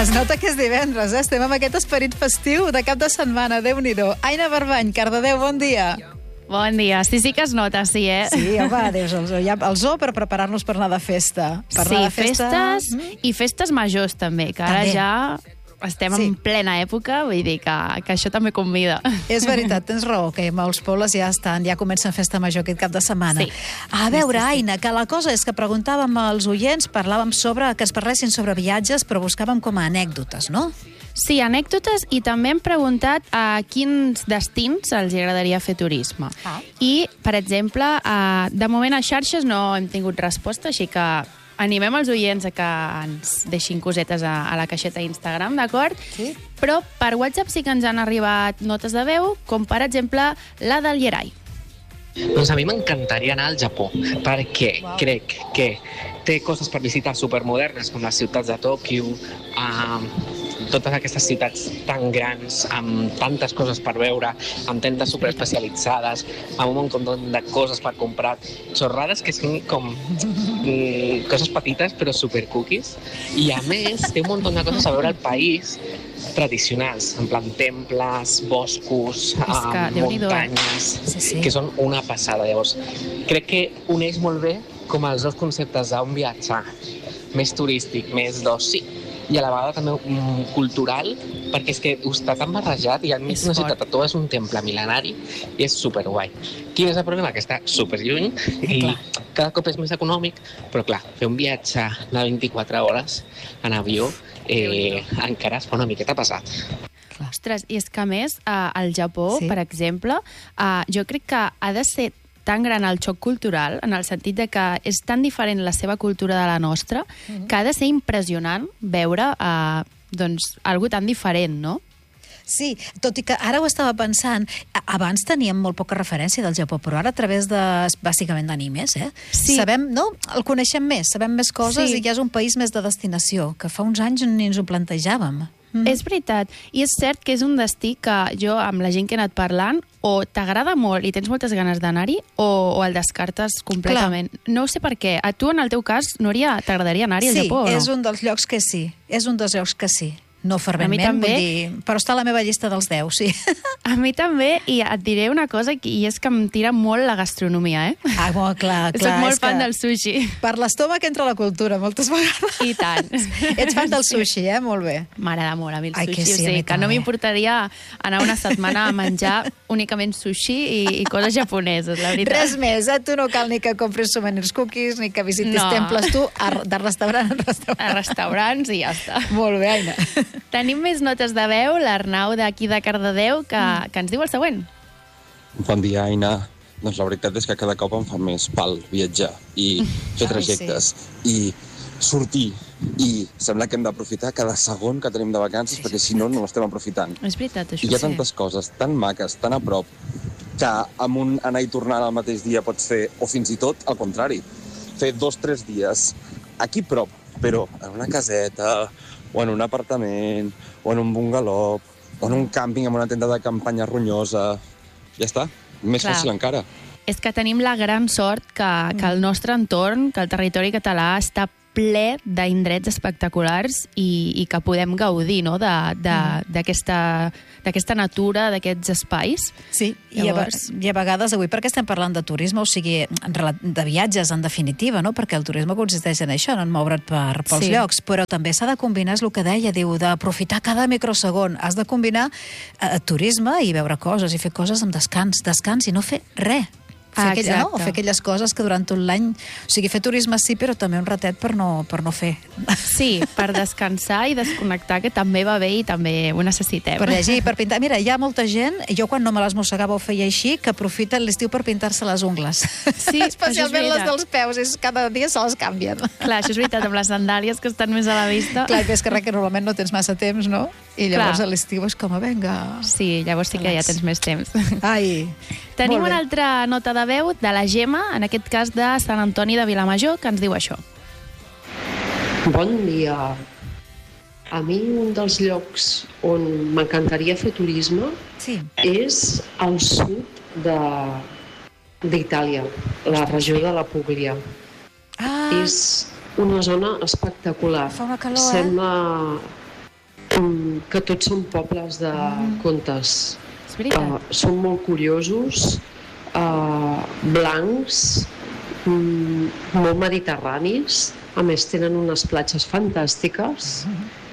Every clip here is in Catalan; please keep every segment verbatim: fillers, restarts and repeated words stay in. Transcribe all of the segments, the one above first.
Es nota que és divendres, eh? Estem amb aquest esperit festiu de cap de setmana, Déu-n'hi-do. Aina Barbany, Cardedeu, bon dia. Bon dia. Sí, sí que es nota, sí, eh? Sí, home, Déus, el zoo, ja, el zoo per preparar-nos per anar de festa. Per sí, anar de festa... festes mm? i festes majors, també, que ara També. ja estem Sí. en plena època, vull dir que, que això també convida. És veritat, tens raó, que molts pobles ja estan, ja comencen festa major aquest cap de setmana. Sí. A veure, Sí, sí, sí. Aina, que la cosa és que preguntàvem als oients, parlàvem sobre, que es parlessin sobre viatges, però buscàvem com a anècdotes, no? Sí, anècdotes, i també hem preguntat a quins destins els agradaria fer turisme. Ah. I, per exemple, a, de moment a xarxes no hem tingut resposta, així que animem els oients a que ens deixin cosetes a, a la caixeta d'Instagram, d'acord? Sí. Però per WhatsApp sí que ens han arribat notes de veu, com per exemple la del Yeray. Doncs a mi m'encantaria anar al Japó, perquè Uau. crec que té coses per visitar supermodernes, com les ciutats de Tòquio, eh, totes aquestes ciutats tan grans, amb tantes coses per veure, amb tendes superespecialitzades, amb un munt de coses per comprar, xorrades que són com mm, coses petites però supercookies, i a més té un munt de coses a veure al país tradicionals, en plan temples, boscos, que eh, Déu-n'hi-do, eh? muntanyes, Sí, sí. que són una passada. Llavors, crec que uneix molt bé com els dos conceptes d'un viatge més turístic, més d'oci, i a la vegada també mm, cultural, perquè és que està tan barrejat i enmig És d'una fort. ciutat tot és un temple mil·lenari i és superguai. Quin és el problema? Que està superlluny i Clar. cada cop és més econòmic, però clar, fer un viatge de vint-i-quatre hores en avió eh, encara es fa una miqueta pesat. Ostres, i és que a més, eh, al Japó, Sí. per exemple, eh, jo crec que ha de ser tan gran el xoc cultural, en el sentit de que és tan diferent la seva cultura de la nostra, que ha de ser impressionant veure eh, doncs, algo tan diferent, no? Sí, tot i que ara ho estava pensant, a- abans teníem molt poca referència del Japó, però ara a través de, bàsicament d'animes, eh? Sí. Sabem, no? El coneixem més, sabem més coses Sí. i ja és un país més de destinació, que fa uns anys ni ens ho plantejàvem. Mm. És veritat, i és cert que és un destí que jo, amb la gent que he anat parlant, o t'agrada molt i tens moltes ganes d'anar-hi, o, o el descartes completament. Clar. No ho sé per què. A tu, en el teu cas, Núria, t'agradaria anar-hi al Sí, Japó o no? és un dels llocs que sí, és un dels llocs que sí. No ferventment, també. vull dir, però està a la meva llista dels deu, sí. A mi també, i et diré una cosa, i és que em tira molt la gastronomia, eh? Ah, bo, clar, clar. Soc molt és fan que del sushi. Per l'estómac entra la cultura, moltes vegades. I tant. Ets fan del sushi, eh? Molt bé. M'agrada molt a mi el Ai, sushi. que sí, o a sigui, mi que no també. m'importaria anar una setmana a menjar únicament sushi i, i coses japoneses, la veritat. Res més, eh? Tu no cal ni que compris souvenirs cookies, ni que visitis No. temples, tu a, de restaurant en restaurant. A restaurants i ja està. Molt bé, Aina. Tenim més notes de veu, l'Arnau d'aquí de Cardedeu, que, que ens diu el següent. Bon dia, Aina. Doncs la veritat és que cada cop em fa més pal viatjar i fer Ai, trajectes i sortir. I sembla que hem d'aprofitar cada segon que tenim de vacances, perquè si no, no l'estem aprofitant. És veritat, això. I hi ha sí. tantes coses tan maques, tan a prop, que amb un anar i tornar al mateix dia pots fer, o fins i tot al contrari, fer dos o tres dies aquí prop, però en una caseta, o en un apartament, o en un bungalou, o en un càmping amb una tenda de campanya ronyosa. Ja està, més Clar. fàcil encara. És que tenim la gran sort que, que el nostre entorn, que el territori català està ple d'indrets espectaculars i, i que podem gaudir, no?, de- de- d'aquesta d'aquesta natura, d'aquests espais. Sí, i a, Llavors- i a vegades, avui, perquè estem parlant de turisme, o sigui, en rela- de viatges, en definitiva, no? Perquè el turisme consisteix en això, no en moure't per, pels Sí. llocs, però també s'ha de combinar, és el que deia, diu, d'aprofitar cada microsegon. Has de combinar eh, turisme i veure coses, i fer coses amb descans, descans i no fer res. Fer, Ah, aquella, no? exacte. fer aquelles coses que durant tot l'any... O sigui, fer turisme sí, però també un ratet per no, per no fer. Sí, per descansar i desconnectar, que també va bé i també ho necessitem. Per llegir, per pintar. Mira, hi ha molta gent, jo quan no me les mossegava ho feia així, que aprofita l'estiu per pintar-se les ungles. Sí, Especialment això és les dels peus, és, cada dia se les canvien. Clar, això és veritat, amb les sandàlies que estan més a la vista. Clar, i més que res, que normalment no tens massa temps, no? I llavors Clar. a l'estiu és com a venga. Sí, llavors sí que ja Relax. tens més temps. Ai, Tenim molt bé. una altra nota de veu de la Gemma, en aquest cas de Sant Antoni de Vilamajor, que ens diu això. Bon dia. A mi un dels llocs on m'encantaria fer turisme Sí, és al sud de d'Itàlia, la regió de la Puglia. ah, És una zona espectacular. Fa una calor, eh? Sembla que tots són pobles de contes. És veritat. Uh, són molt curiosos, uh, blancs, um, molt mediterranis, a més tenen unes platges fantàstiques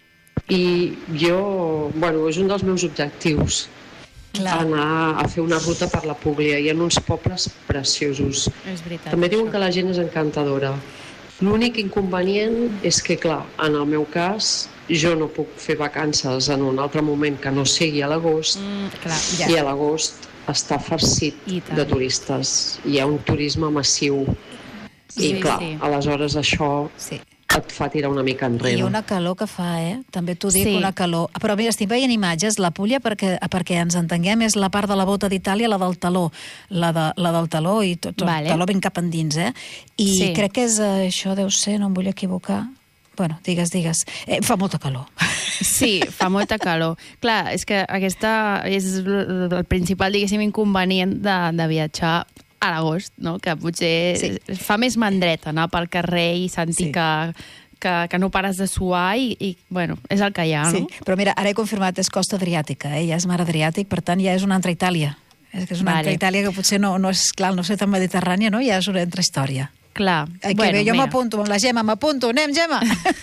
i jo, bueno, és un dels meus objectius. Clar. Anar a fer una ruta per la Públia. Hi ha uns pobles preciosos. És veritat. També diuen això. que la gent és encantadora. L'únic inconvenient és que, clar, en el meu cas, jo no puc fer vacances en un altre moment que no sigui a l'agost, Mm, clar, i a l'agost està farcit I tant. de turistes. Hi ha un turisme massiu. Sí, I, clar, sí. aleshores això Sí. et fa tirar una mica enrere. I una calor que fa, eh? També t'ho dic, Sí. una calor. Però mira, estic veient imatges, la Puglia, perquè, perquè ens entenguem, és la part de la bota d'Itàlia, la del taló. La, de, la del taló i tot, tot Vale. el taló ben cap endins, eh? I Sí. crec que és, eh, això deu ser, no em vull equivocar. Bueno, digues, digues. Eh, fa molta calor. Sí, fa molta calor. Clar, és que aquesta és el el principal, diguéssim, inconvenient de, de viatjar a l'agost, no? Que potser Sí. fa més mandreta anar pel carrer i sentir Sí. que, que, que no pares de suar i, i, bueno, és el que hi ha, no? Sí, però mira, ara he confirmat, és costa adriàtica, eh? Ja és mar Adriàtic, per tant ja és una altra Itàlia. És que és una Vale. altra Itàlia que potser no, no és, clar, no sé tan mediterrània, no? Ja és una altra història. Clar. Ai, que bé, jo mira. m'apunto amb la Gemma, m'apunto, anem, Gemma!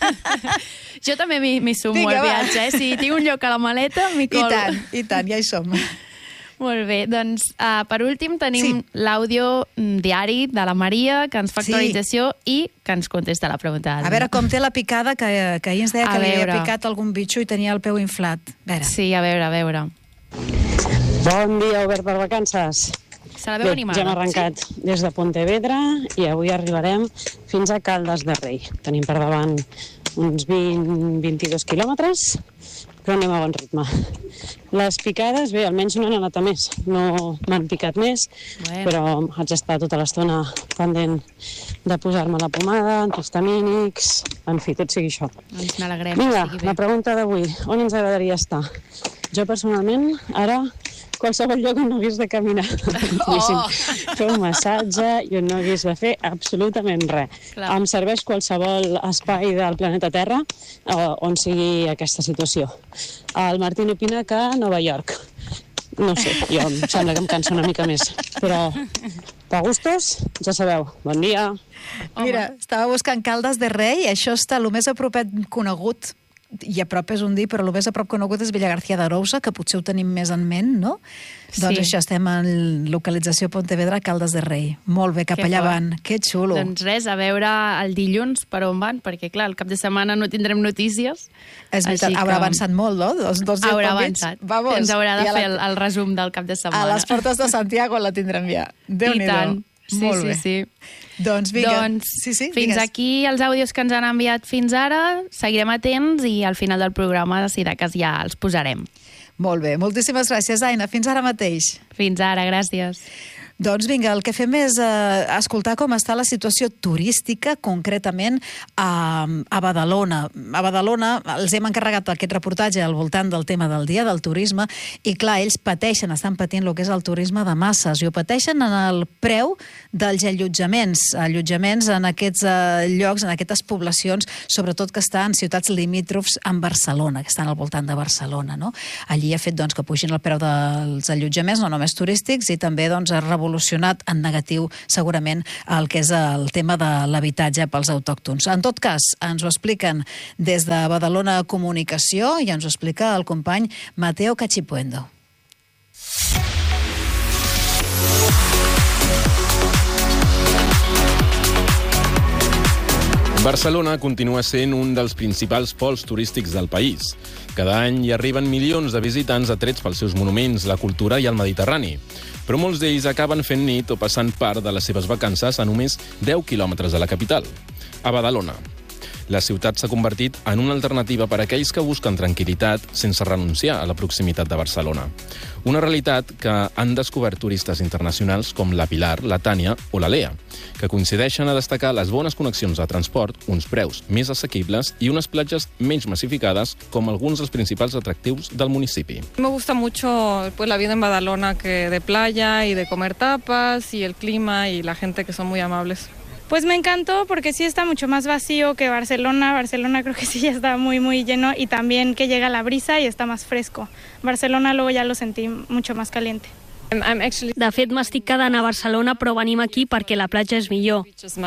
Jo també m'hi m'hi sumo Vinga, al va. viatge, eh? Si tinc un lloc a la maleta, m'hi I colo. tant, i tant, ja hi som. Molt bé, doncs uh, per últim tenim Sí. l'àudio mm, diari de la Maria, que ens fa Sí. actualització i que ens contesta la pregunta. A veure com té la picada, que, que ahir ens deia A que li havia veure. picat algun bitxo i tenia el peu inflat. A veure. Sí, a veure, a veure. Bon dia, Obert per Vacances. Se la veu Bé, animada. ja hem arrencat sí? des de Pontevedra i avui arribarem fins a Caldes de Rei. Tenim per davant uns vint a vint-i-dos quilòmetres, però anem a bon ritme. Les picades, bé, almenys no n'he anat a més. No m'han picat més, Bueno. però haig d'estar tota l'estona pendent de posar-me la pomada, antihistamínics, en fi, tot sigui això. Doncs n'alegrem. Vinga, que estigui la bé. pregunta d'avui. On ens agradaria estar? Jo, personalment, ara, qualsevol lloc on no hagués de caminar. Oh! Fer un massatge i on no hagués de fer absolutament res. Clar. Em serveix qualsevol espai del planeta Terra eh, on sigui aquesta situació. El Martín opina que Nova York. No sé, jo em sembla que em cansa una mica més. Però, pa gustos, ja sabeu. Bon dia. Mira, estava buscant Caldes de Rei, això està el més a propet conegut, i a prop és un dir, però el més a prop conegut és Villagarcía d'Arousa, que potser ho tenim més en ment, no? Sí. Doncs això, estem en localització Pontevedra, Caldes de Rei. Molt bé, cap Que allà fort. van. Que xulo. Doncs res, a veure el dilluns per on van, perquè clar, el cap de setmana no tindrem notícies. És veritat, així que- haurà avançat molt, no? Dos, dos Haurà convits. avançat. Vamos. Ens haurà de I a la- fer el, el resum del cap de setmana. A les portes de Santiago la tindrem ja. I Déu-n'hi-do. tant. Sí, Molt sí, bé. sí. Doncs vinga. Doncs sí, sí, fins digues. aquí els àudios que ens han enviat fins ara. Seguirem atents i al final del programa, si de cas, ja els posarem. Molt bé. Moltíssimes gràcies, Aina. Fins ara mateix. Fins ara, gràcies. Doncs vinga, el que fem és eh, escoltar com està la situació turística, concretament a, a Badalona. A Badalona els hem encarregat aquest reportatge al voltant del tema del dia del turisme i, clar, ells pateixen, estan patint el que és el turisme de masses i ho pateixen en el preu dels allotjaments, allotjaments en aquests eh, llocs, en aquestes poblacions, sobretot que estan en ciutats limítrofs amb Barcelona, que estan al voltant de Barcelona, no? Allí ha fet doncs, que pugin el preu dels allotjaments, no només turístics, i també doncs, ha revolucionat en negatiu segurament el que és el tema de l'habitatge pels autòctons. En tot cas, ens ho expliquen des de Badalona Comunicació i ens ho explica el company Mateo Cachipuendo. Barcelona continua sent un dels principals pols turístics del país. Cada any hi arriben milions de visitants atrets pels seus monuments, la cultura i el Mediterrani. Però molts d'ells acaben fent nit o passant part de les seves vacances a només deu quilòmetres de la capital, a Badalona. La ciutat s'ha convertit en una alternativa per a aquells que busquen tranquil·litat sense renunciar a la proximitat de Barcelona. Una realitat que han descobert turistes internacionals com la Pilar, la Tània o la Lea, que coincideixen a destacar les bones connexions de transport, uns preus més assequibles i unes platges menys massificades com alguns dels principals atractius del municipi. Me gusta mucho pues, la vida en Badalona, que de playa y de comer tapas y el clima y la gente que son muy amables. Pues me encantó porque sí está mucho más vacío que Barcelona. Barcelona creo que sí ya está muy, muy lleno y también que llega la brisa y está más fresco. Barcelona luego ya lo sentí mucho más caliente. De fet, m'estic quedant a Barcelona, però venim aquí perquè la platja és millor.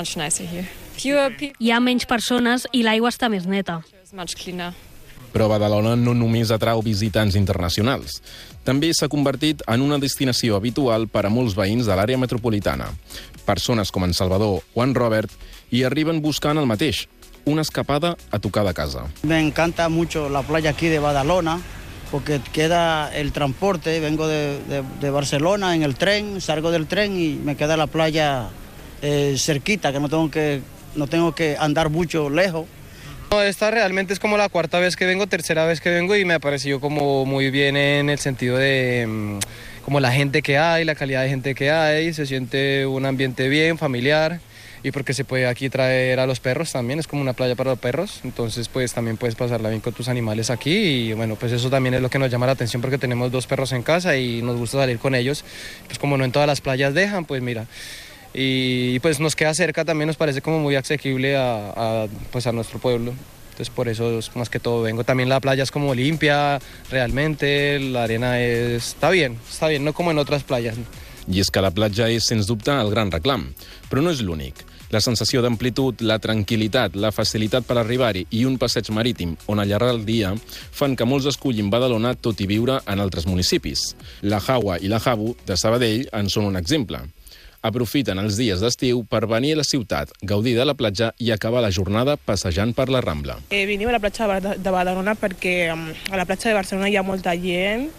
Hi ha menys persones i l'aigua està més neta. Però Badalona no només atrau visitants internacionals. També s'ha convertit en una destinació habitual per a molts veïns de l'àrea metropolitana. Persones com en Salvador o en Robert hi arriben buscant el mateix, una escapada a tocar de casa. Me encanta mucho la playa aquí de Badalona, porque queda el transporte, vengo de, de, de Barcelona en el tren, salgo del tren y me queda la playa eh, cerquita, que no tengo que, no tengo que andar mucho lejos. No, esta realmente es como la cuarta vez que vengo, tercera vez que vengo y me ha parecido como muy bien en el sentido de como la gente que hay, la calidad de gente que hay, se siente un ambiente bien, familiar. Y porque se puede aquí traer a los perros también, es como una playa para los perros, entonces pues también puedes pasarla bien con tus animales aquí y bueno, pues eso también es lo que nos llama la atención porque tenemos dos perros en casa y nos gusta salir con ellos, pues como no en todas las playas dejan, pues mira, y pues nos queda cerca también, nos parece como muy asequible a, a, pues a nuestro pueblo. Entonces por eso es más que todo vengo. También la playa es como limpia, realmente, la arena es, está bien, está bien, no como en otras playas. I és que la platja és, sens dubte, el gran reclam. Però no és l'únic. La sensació d'amplitud, la tranquil·litat, la facilitat per arribar-hi i un passeig marítim on allargar el dia fan que molts escullin Badalona tot i viure en altres municipis. La Jaua i la Jabu, de Sabadell, en són un exemple. Aprofiten els dies d'estiu per venir a la ciutat, gaudir de la platja i acabar la jornada passejant per la Rambla. Eh, venim a la platja de Badalona perquè a la platja de Barcelona hi ha molta gent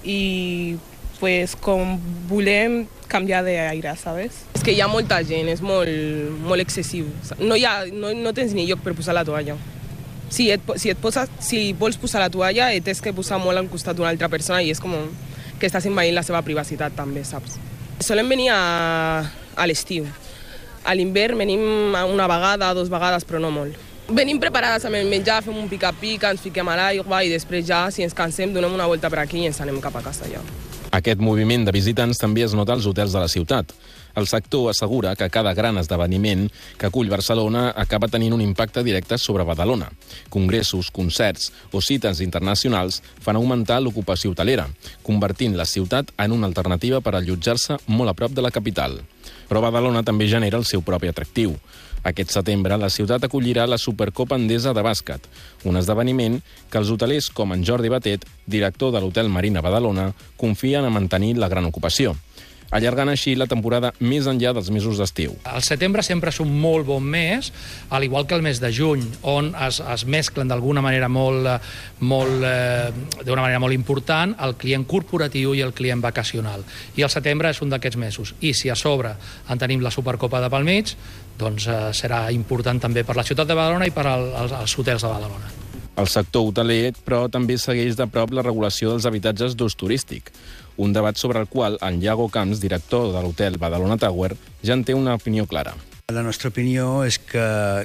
i pues, com volem canviar d'aire, ¿sabes? És que hi ha molta gent, és molt, molt excessiu. No, hi ha, no, no tens ni lloc per posar la toalla. Si, et, si, et poses, si vols posar la toalla, et tens que posar molt al costat d'una altra persona i és com que estàs envaint la seva privacitat també, saps? Solem venir a, a l'estiu. A l'hivern venim una vegada, dues vegades, però no molt. Venim preparades amb el menjar, fem un pica-pica, ens fiquem a l'aigua i després ja, si ens cansem, donem una volta per aquí i ens anem cap a casa ja. Aquest moviment de visitants també es nota als hotels de la ciutat. El sector assegura que cada gran esdeveniment que acull Barcelona acaba tenint un impacte directe sobre Badalona. Congressos, concerts o cites internacionals fan augmentar l'ocupació hotelera, convertint la ciutat en una alternativa per allotjar-se molt a prop de la capital. Però Badalona també genera el seu propi atractiu. Aquest setembre, la ciutat acollirà la Supercopa Endesa de bàsquet, un esdeveniment que els hotelers com en Jordi Batet, director de l'Hotel Marina Badalona, confien a mantenir la gran ocupació, allargant així la temporada més enllà dels mesos d'estiu. El setembre sempre és un molt bon mes, al igual que el mes de juny, on es, es mesclen d'alguna manera molt, molt, eh, d'una manera molt important el client corporatiu i el client vacacional. I el setembre és un d'aquests mesos. I si a sobre en tenim la Supercopa de pel mig, doncs eh, serà important també per la ciutat de Badalona i per al, als, als hotels de Badalona. El sector hoteler, però, també segueix de prop la regulació dels habitatges d'ús turístic, un debat sobre el qual en Iago Camps, director de l'hotel Badalona Tower, ja en té una opinió clara. La nostra opinió és que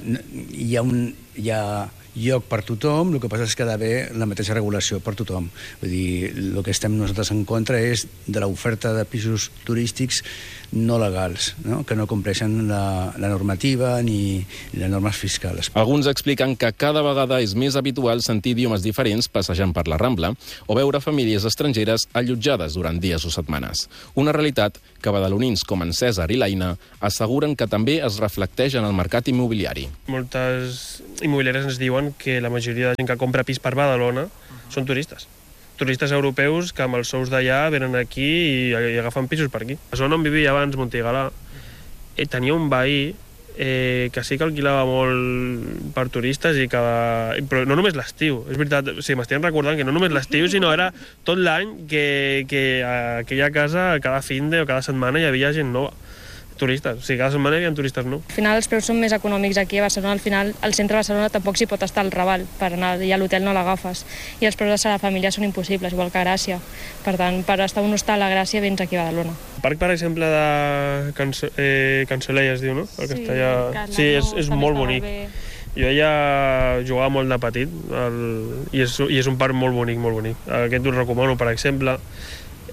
hi ha, un, hi ha lloc per tothom, el que passa és que ha d'haver la mateixa regulació per tothom. Vull dir, el que estem nosaltres en contra és de l'oferta de pisos turístics no legals, no? Que no compleixen la, la normativa ni les normes fiscals. Alguns expliquen que cada vegada és més habitual sentir idiomes diferents passejant per la Rambla o veure famílies estrangeres allotjades durant dies o setmanes. Una realitat que badalonins com en Cèsar i l'Aina asseguren que també es reflecteix en el mercat immobiliari. Moltes immobiliàries ens diuen que la majoria de gent que compra pis per Badalona són turistes. Turistes europeus que amb els sous d'allà venen aquí i, i agafen pisos per aquí. A zona on vivia abans, Montigalà, eh, tenia un veí eh, que sí que alquilava molt per turistes, i cada... però no només l'estiu. És veritat, o sigui, m'estic recordant que no només l'estiu, sinó era tot l'any que, que a aquella casa cada fin de o cada setmana hi havia gent nova. Turistes, o sigui, cada setmana hi havia turistes, no? Al final els preus són més econòmics aquí a Barcelona, al final al centre de Barcelona tampoc s'hi pot estar al Raval, per anar i a l'hotel no l'agafes, i els preus de la família són impossibles, igual que a Gràcia. Per tant, per estar un hostal a Gràcia vens aquí a Badalona. El parc, per exemple, de Canso, eh, Cansoleil es diu, no? El sí, castellà... sí, és, és molt bonic. Bé. Jo ja jugava molt de petit el... I, és, i és un parc molt bonic, molt bonic. Aquest us recomano, per exemple.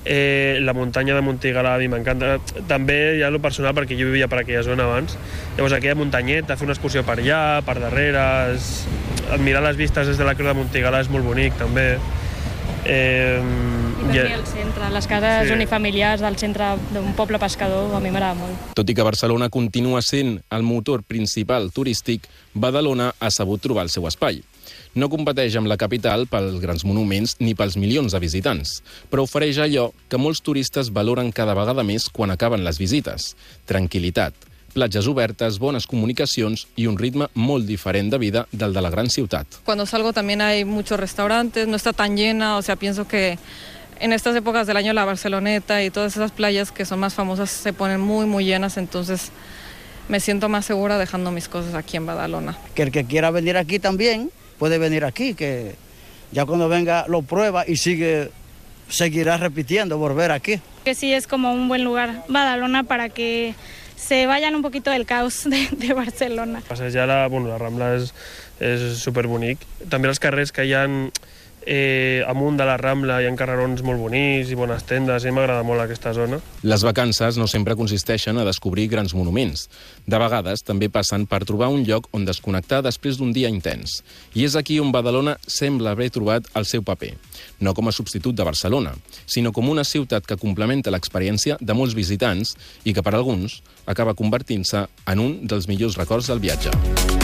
Eh, la muntanya de Montigalà a mi m'encanta. També hi ha lo personal, perquè jo vivia per aquella zona abans. Llavors, aquella muntanyeta, fer una excursió per allà, per darrere, es... admirar les vistes des de la Creu de Montigalà és molt bonic, també. Eh, I també al centre, les cases sí. unifamiliars del centre d'un poble pescador, a mi m'agrada molt. Tot i que Barcelona continua sent el motor principal turístic, Badalona ha sabut trobar el seu espai. No competeix amb la capital pels grans monuments ni pels milions de visitants, però ofereix allò que molts turistes valoren cada vegada més quan acaben les visites: tranquil·litat, platges obertes, bones comunicacions y un ritmo muy diferente de vida del de la gran ciutat. Cuando salgo también hay muchos restaurantes, no está tan llena, o sea, pienso que en estas épocas del año la Barceloneta y todas esas playas que son más famosas se ponen muy, muy llenas, entonces me siento más segura dejando mis cosas aquí en Badalona. Que el que quiera venir aquí también puede venir aquí, que ya cuando venga lo prueba y sigue, seguirá repitiendo, volver aquí. Que sí es como un buen lugar, Badalona, para que se vayan un poquito del caos de, de Barcelona. Passejar la, bueno, la Rambla és, és superbonic. També els carrers que hi ha eh, amunt de la Rambla hi ha carrerons molt bonics i bones tendes, i m'agrada molt aquesta zona. Les vacances no sempre consisteixen a descobrir grans monuments. De vegades també passen per trobar un lloc on desconnectar després d'un dia intens. I és aquí on Badalona sembla haver trobat el seu paper. No com a substitut de Barcelona, sinó com una ciutat que complementa l'experiència de molts visitants i que per alguns acaba convertint-se en un dels millors records del viatge.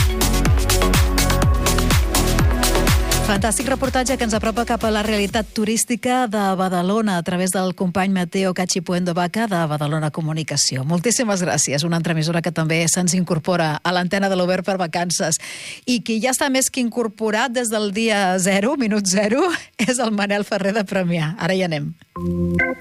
Fantàstic reportatge que ens apropa cap a la realitat turística de Badalona a través del company Mateo Cachipuendo Vaca de Badalona Comunicació. Moltíssimes gràcies. Una altra emissora que també se'ns incorpora a l'antena de l'Obert per Vacances i qui ja està més que incorporat des del dia zero, minut zero, és el Manel Ferrer de Premià. Ara hi anem.